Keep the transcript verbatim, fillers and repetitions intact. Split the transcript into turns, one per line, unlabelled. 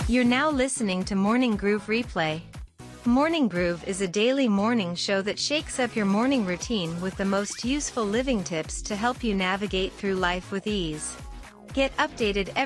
You're now listening to Morning Groove Replay. Morning Groove is a daily morning show that shakes up your morning routine with the most useful living tips to help you navigate through life with ease. Get updated every